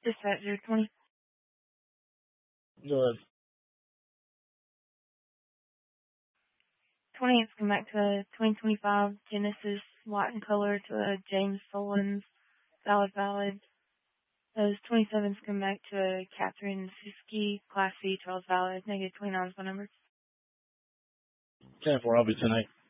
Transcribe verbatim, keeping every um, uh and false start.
Dispatcher twenty. Go ahead. twentieth come back to a twenty twenty-five Genesis white in color to a James Solons valid valid. Those twenty-sevens come back to a Catherine Siski Class C twelve valid, negative twenty-nine is my number. ten four, I'll be tonight.